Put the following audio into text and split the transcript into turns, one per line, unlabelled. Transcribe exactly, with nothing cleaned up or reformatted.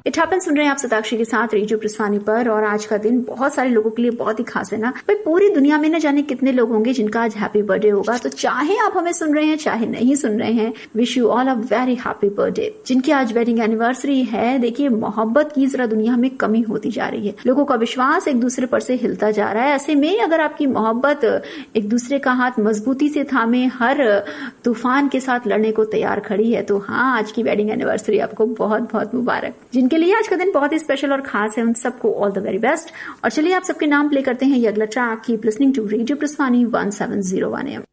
It happen सुन रहे हैं आप सताक्षी के साथ रेडियो प्रस्थानी पर। और आज का दिन बहुत सारे लोगों के लिए बहुत ही खास है ना भाई। पूरी दुनिया में न जाने कितने लोग होंगे जिनका आज हैप्पी बर्थडे होगा। तो चाहे आप हमें सुन रहे हैं चाहे नहीं सुन रहे हैं, wish you all a very happy birthday. जिनकी आज वेडिंग एनिवर्सरी है, देखिए मोहब्बत की जरा दुनिया में कमी होती जा रही है, लोगों का विश्वास एक दूसरे पर से हिलता जा रहा है। ऐसे में अगर आपकी मोहब्बत एक दूसरे का हाथ मजबूती से थामे हर तूफान के साथ लड़ने को तैयार खड़ी है, तो हाँ, आज की वेडिंग एनिवर्सरी आपको बहुत बहुत मुबारक। जिनके लिए आज का दिन बहुत ही स्पेशल और खास है, उन सबको ऑल द वेरी बेस्ट। और चलिए आप सबके नाम प्ले करते हैं ये अगला track. Keep listening to radio प्रस्थानी one seven zero one M.